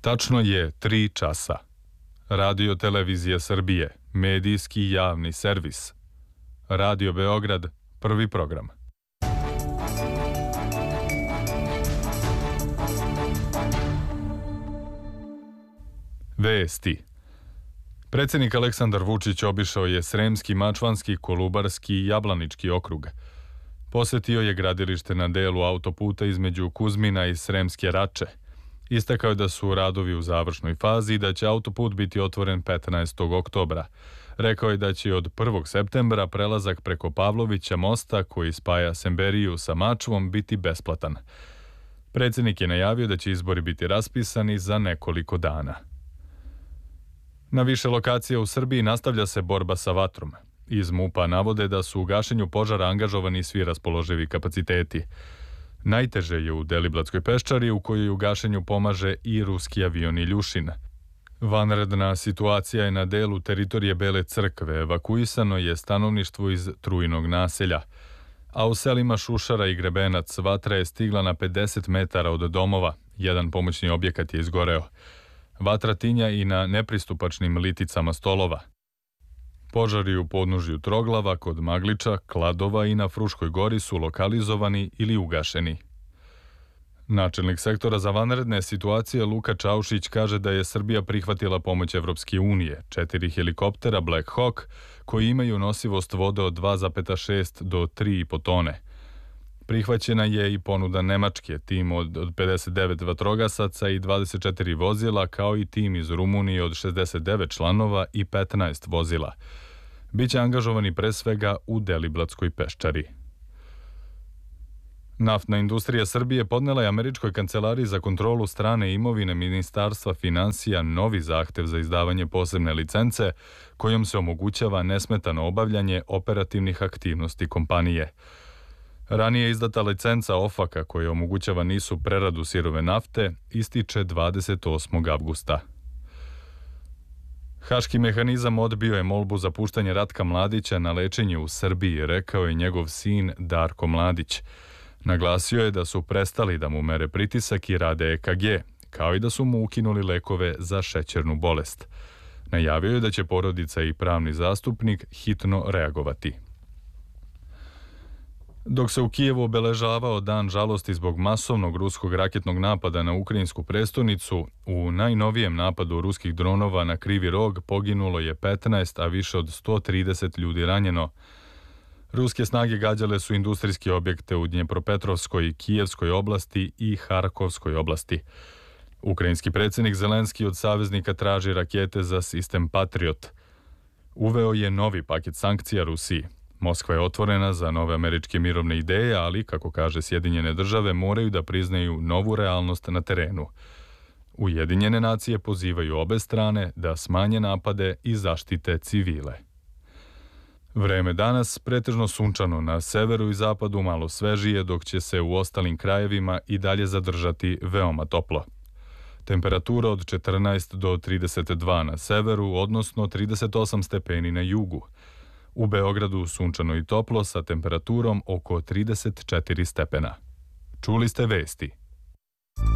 Tačno je 3 časa. Radio Televizija Srbije, medijski javni servis. Radio Beograd, prvi program. Vesti. Predsjednik Aleksandar Vučić obišao je Sremski, Mačvanski, Kolubarski i Jablanički okrug. Posjetio je gradilište na delu autoputa između Kuzmina i Sremske Rače. Istakao je da su radovi u završnoj fazi i da će autoput biti otvoren 15. oktobra. Rekao je da će od 1. septembra prelazak preko Pavlovića mosta koji spaja Semberiju sa Mačvom biti besplatan. Predsjednik je najavio da će izbori biti raspisani za nekoliko dana. Na više lokacija u Srbiji nastavlja se borba sa vatrom. Iz MUP-a navode da su u gašenju požara angažovani svi raspoloživi kapaciteti. Najteže je u Deliblatskoj peščari u kojoj u gašenju pomaže i ruski avion Iljušin. Vanredna situacija je na delu teritorije Bele crkve, evakuisano je stanovništvo iz Trujinog naselja. A u selima Šušara i Grebenac vatra je stigla na 50 metara od domova, jedan pomoćni objekat je izgoreo. Vatra tinja i na nepristupačnim liticama stolova. Požari u podnožju Troglava, kod Magliča, Kladova i na Fruškoj gori su lokalizovani ili ugašeni. Načelnik sektora za vanredne situacije Luka Čaušić kaže da je Srbija prihvatila pomoć Evropske unije, 4 helikoptera Black Hawk koji imaju nosivost vode od 2,6 do 3,5 tone. Prihvaćena je i ponuda Nemačke, tim od 59 vatrogasaca i 24 vozila, kao i tim iz Rumunije od 69 članova i 15 vozila. Biće angažovani pre svega u Deliblatskoj peščari. Naftna industrija Srbije podnela je Američkoj kancelariji za kontrolu strane imovine Ministarstva finansija novi zahtev za izdavanje posebne licence kojom se omogućava nesmetano obavljanje operativnih aktivnosti kompanije. Ranije izdata licenca OFAC-a koja omogućava nisu preradu sirove nafte ističe 28. avgusta. Haški mehanizam odbio je molbu za puštanje Ratka Mladića na lečenje u Srbiji, rekao je njegov sin Darko Mladić. Naglasio je da su prestali da mu mere pritisak i rade EKG, kao i da su mu ukinuli lekove za šećernu bolest. Najavio je da će porodica i pravni zastupnik hitno reagovati. Dok se u Kijevu obeležavao dan žalosti zbog masovnog ruskog raketnog napada na ukrajinsku prestonicu, u najnovijem napadu ruskih dronova na Krivi Rog poginulo je 15, a više od 130 ljudi ranjeno. Ruske snage gađale su industrijske objekte u Dnjepropetrovskoj, Kijevskoj oblasti i Harkovskoj oblasti. Ukrajinski predsjednik Zelenski od saveznika traži rakete za sistem Patriot. Uveo je novi paket sankcija Rusiji. Moskva je otvorena za nove američke mirovne ideje, ali, kako kaže Sjedinjene države, moraju da priznaju novu realnost na terenu. Ujedinjene nacije pozivaju obe strane da smanje napade i zaštite civile. Vreme danas pretežno sunčano, na severu i zapadu malo svežije, dok će se u ostalim krajevima i dalje zadržati veoma toplo. Temperatura od 14 do 32 na severu, odnosno 38 stepeni na jugu. U Beogradu sunčano i toplo sa temperaturom oko 34 stepena. Čuli ste vesti.